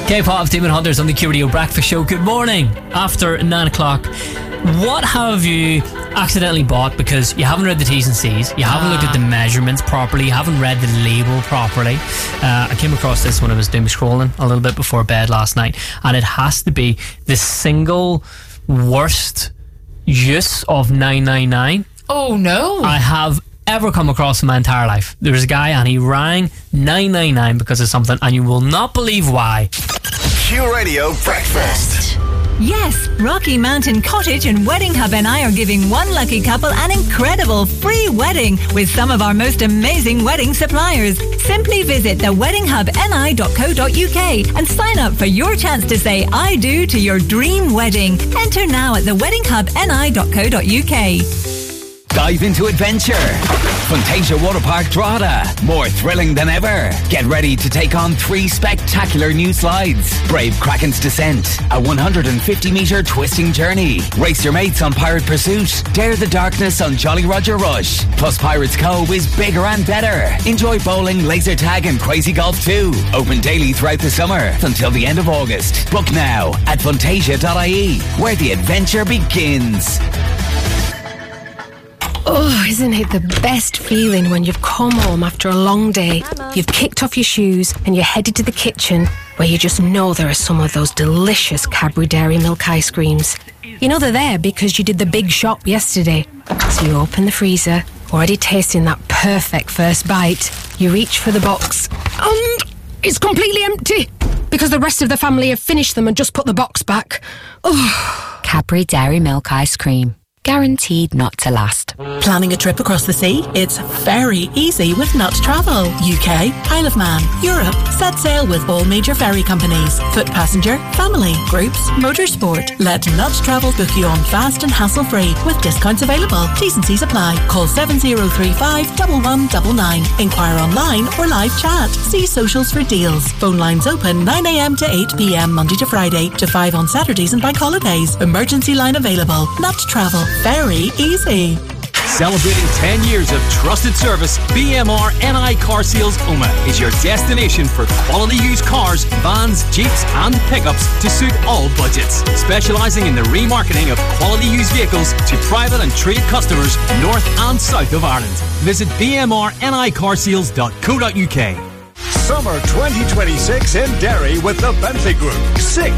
K-pop Demon Hunters on the Q Radio Breakfast Show. Good morning. After 9 o'clock, what have you accidentally bought because you haven't read the T's and C's, you haven't looked at the measurements properly, you haven't read the label properly? I came across this when I was doom scrolling a little bit before bed last night, and it has to be the single worst use of 999 Oh no I have ever come across in my entire life. There was a guy and he rang 999 because of something, and you will not believe why. Q Radio Breakfast. Yes, Rocky Mountain Cottage and Wedding Hub NI are giving one lucky couple an incredible free wedding with some of our most amazing wedding suppliers. Simply visit theweddinghubni.co.uk and sign up for your chance to say I do to your dream wedding. Enter now at theweddinghubni.co.uk. Dive into adventure. Fantasia Water Park Drogheda. More thrilling than ever. Get ready to take on 3 spectacular new slides. Brave Kraken's Descent, a 150-metre twisting journey. Race your mates on Pirate Pursuit. Dare the darkness on Jolly Roger Rush. Plus Pirates Cove is bigger and better. Enjoy bowling, laser tag and crazy golf too. Open daily throughout the summer until the end of August. Book now at fantasia.ie, where the adventure begins. Oh, isn't it the best feeling when you've come home after a long day, you've kicked off your shoes and you're headed to the kitchen where you just know there are some of those delicious Cadbury Dairy Milk ice creams. You know they're there because you did the big shop yesterday. So you open the freezer, already tasting that perfect first bite. You reach for the box and it's completely empty because the rest of the family have finished them and just put the box back. Oh. Cadbury Dairy Milk ice cream. Guaranteed not to last. Planning a trip across the sea? It's very easy with Nut Travel. UK, Isle of Man, Europe. Set sail with all major ferry companies. Foot passenger, family, groups, motorsport. Let Nut Travel book you on fast and hassle-free with discounts available. T's and C's apply. Call 7035 1199. Inquire online or live chat. See socials for deals. Phone lines open 9 a.m. to 8 p.m. Monday to Friday to 5 on Saturdays and bank holidays. Emergency line available. Nut Travel. Very easy. Celebrating 10 years of trusted service, BMR NI Car Sales Omagh is your destination for quality used cars, vans, jeeps and pickups to suit all budgets. Specialising in the remarketing of quality used vehicles to private and trade customers north and south of Ireland. Visit bmrnicarsales.co.uk. Summer 2026 in Derry with the Bentley Group. 6